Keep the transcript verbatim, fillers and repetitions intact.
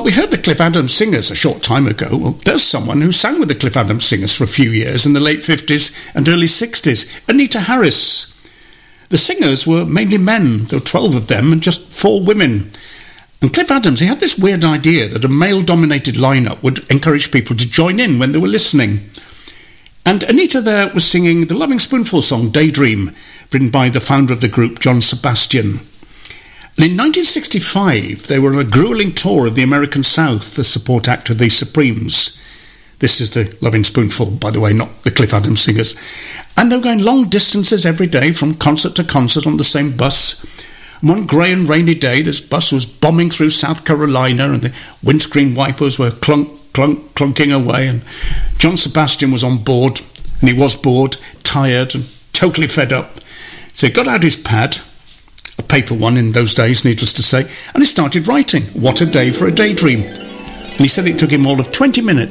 Well, we heard the Cliff Adams Singers a short time ago. Well, there's someone who sang with the Cliff Adams Singers for a few years in the late fifties and early sixties, Anita Harris. The singers were mainly men. There were twelve of them and just four women. And Cliff Adams, he had this weird idea that a male-dominated lineup would encourage people to join in when they were listening. And Anita there was singing the Loving Spoonful song, Daydream, written by the founder of the group, John Sebastian. And in nineteen sixty-five, they were on a gruelling tour of the American South, the support act of the Supremes. This is the Loving Spoonful, by the way, not the Cliff Adams Singers. And they were going long distances every day from concert to concert on the same bus. And one grey and rainy day, this bus was bombing through South Carolina and the windscreen wipers were clunk, clunk, clunking away. And John Sebastian was on board, and he was bored, tired and totally fed up. So he got out his pad, a paper one in those days, needless to say, and he started writing, What a Day for a Daydream. And he said it took him all of twenty minutes